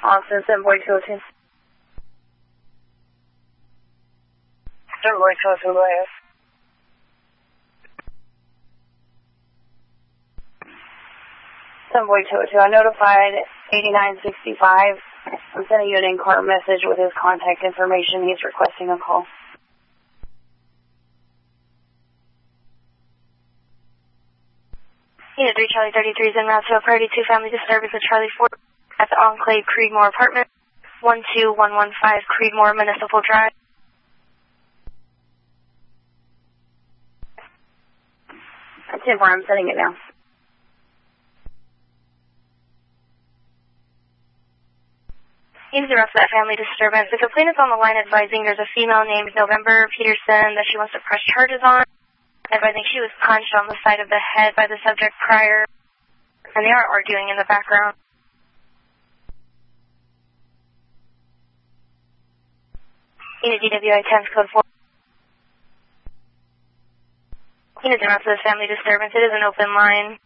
Austin, 74202. 74202, go ahead. I notified 8965. I'm sending you an in-car message with his contact information. He's requesting a call. Unit 3, Charlie 33 is en route to a priority 2 family disturbance at Charlie 4 at the Enclave Creedmoor apartment, 12115 Creedmoor Municipal Drive. That's 10-4, I'm sending it now. Unit 0 for that family disturbance. The complainant's on the line advising there's a female named November Peterson that she wants to press charges on. Advising she was punched on the side of the head by the subject prior, and they are arguing in the background. Unit DWI 10's code 4. Unit 0 for this family disturbance. It is an open line.